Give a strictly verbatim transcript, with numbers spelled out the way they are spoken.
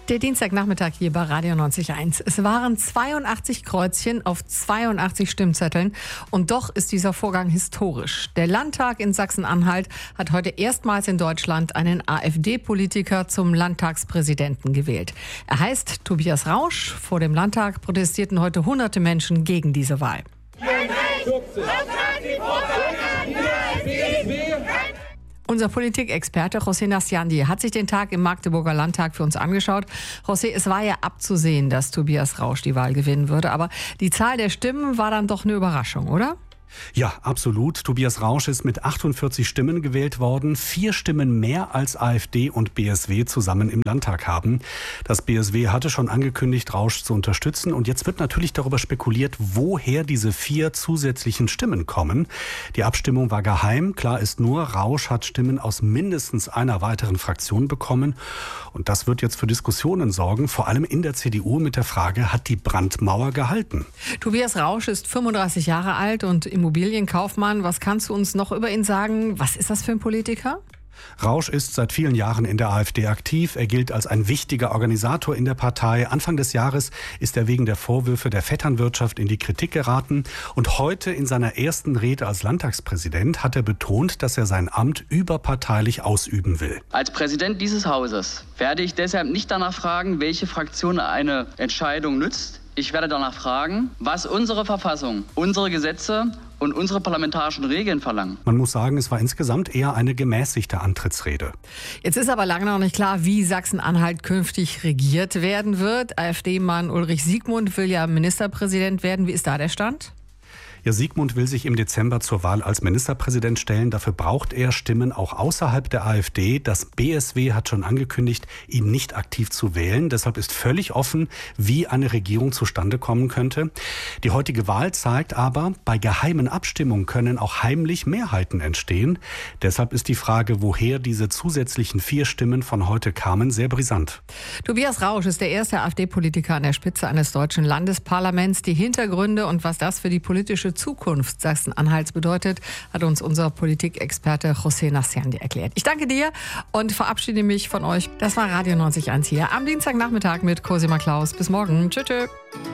Der Dienstagnachmittag hier bei Radio neunzig Komma eins. Es waren zweiundachtzig Kreuzchen auf zweiundachtzig Stimmzetteln und doch ist dieser Vorgang historisch. Der Landtag in Sachsen-Anhalt hat heute erstmals in Deutschland einen AfD-Politiker zum Landtagspräsidenten gewählt. Er heißt Tobias Rausch. Vor dem Landtag protestierten heute hunderte Menschen gegen diese Wahl. Unser Politikexperte José Nasciandi hat sich den Tag im Magdeburger Landtag für uns angeschaut. José, es war ja abzusehen, dass Tobias Rausch die Wahl gewinnen würde, aber die Zahl der Stimmen war dann doch eine Überraschung, oder? Ja, absolut. Tobias Rausch ist mit achtundvierzig Stimmen gewählt worden. Vier Stimmen mehr als AfD und B S W zusammen im Landtag haben. Das B S W hatte schon angekündigt, Rausch zu unterstützen. Und jetzt wird natürlich darüber spekuliert, woher diese vier zusätzlichen Stimmen kommen. Die Abstimmung war geheim. Klar ist nur, Rausch hat Stimmen aus mindestens einer weiteren Fraktion bekommen. Und das wird jetzt für Diskussionen sorgen, vor allem in der C D U mit der Frage, hat die Brandmauer gehalten? Tobias Rausch ist fünfunddreißig Jahre alt und Immobilienkaufmann. Was kannst du uns noch über ihn sagen? Was ist das für ein Politiker? Rausch ist seit vielen Jahren in der AfD aktiv. Er gilt als ein wichtiger Organisator in der Partei. Anfang des Jahres ist er wegen der Vorwürfe der Vetternwirtschaft in die Kritik geraten. Und heute in seiner ersten Rede als Landtagspräsident hat er betont, dass er sein Amt überparteilich ausüben will. Als Präsident dieses Hauses werde ich deshalb nicht danach fragen, welche Fraktion eine Entscheidung nützt. Ich werde danach fragen, was unsere Verfassung, unsere Gesetze und unsere parlamentarischen Regeln verlangen. Man muss sagen, es war insgesamt eher eine gemäßigte Antrittsrede. Jetzt ist aber lange noch nicht klar, wie Sachsen-Anhalt künftig regiert werden wird. AfD-Mann Ulrich Siegmund will ja Ministerpräsident werden. Wie ist da der Stand? Ja, Siegmund will sich im Dezember zur Wahl als Ministerpräsident stellen. Dafür braucht er Stimmen auch außerhalb der AfD. Das B S W hat schon angekündigt, ihn nicht aktiv zu wählen. Deshalb ist völlig offen, wie eine Regierung zustande kommen könnte. Die heutige Wahl zeigt aber, bei geheimen Abstimmungen können auch heimlich Mehrheiten entstehen. Deshalb ist die Frage, woher diese zusätzlichen vier Stimmen von heute kamen, sehr brisant. Tobias Rausch ist der erste AfD-Politiker an der Spitze eines deutschen Landesparlaments. Die Hintergründe und was das für die politische Zukunft Sachsen-Anhalts bedeutet, hat uns unser Politikexperte José Nasciandi erklärt. Ich danke dir und verabschiede mich von euch. Das war Radio neunzig Komma eins hier am Dienstagnachmittag mit Cosima Klaus. Bis morgen. Tschüss. Tschüss.